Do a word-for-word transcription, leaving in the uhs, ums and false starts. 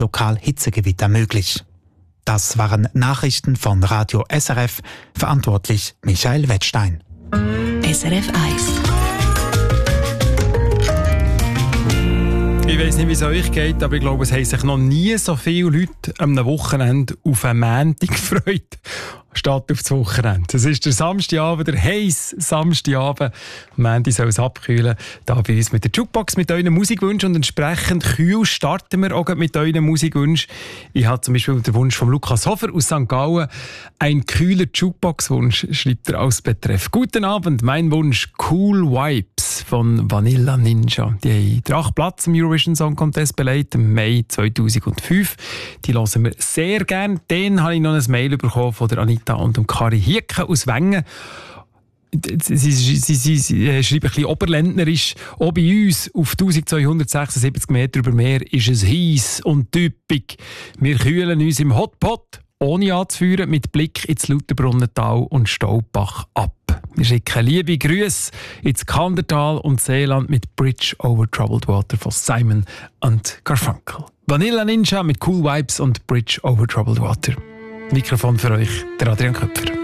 lokal Hitzegewitter möglich. Das waren Nachrichten von Radio S R F, verantwortlich Michael Wettstein. S R F eins. Ich weiss nicht, wie es euch geht, aber ich glaube, es haben sich noch nie so viele Leute am Wochenende auf einen Montag gefreut, statt auf das Wochenende. Es ist der Samstagabend, der heiße Samstagabend. Am Montag soll es abkühlen. Da bei uns mit der Jukebox, mit euren Musikwünschen, und entsprechend kühl starten wir auch mit euren Musikwünschen. Ich habe zum Beispiel den Wunsch von Lukas Hofer aus Sankt Gallen. Ein kühler Jukebox-Wunsch, schreibt er als Betreff. Guten Abend, mein Wunsch Cool Vibes von Vanilla Ninja. Die haben den achten Platz im Eurovision Song Contest belegt, im Mai zweitausendfünf. Die hören wir sehr gerne. Dann habe ich noch ein Mail bekommen von der Anita und dem Kari Hieke aus Wengen. Sie, sie, sie, sie, sie schreiben ein bisschen oberländnerisch. Auch bei uns auf eintausendzweihundertsechsundsiebzig Meter über Meer ist es heiß und typisch. Wir kühlen uns im Hotpot, ohne anzuführen, mit Blick ins Lauterbrunnental und Staubach ab. Wir schicken liebe Grüße ins Kandertal und Seeland mit Bridge over Troubled Water von Simon und Garfunkel. Vanilla Ninja mit Cool Vibes und Bridge over Troubled Water. Mikrofon für euch, der Adrian Köpfer.